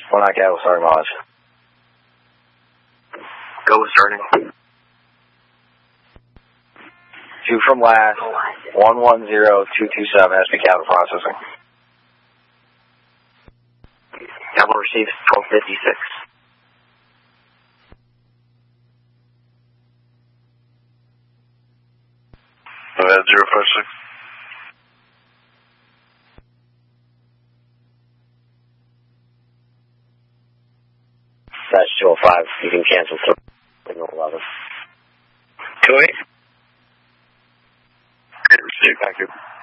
One out Cattle, sorry, Maj. Go starting. 2 from last, 110227, SP Cattle processing. Cattle received 1256. I've had 056. That's 205. You can cancel signal 11. 28. Received. Thank you.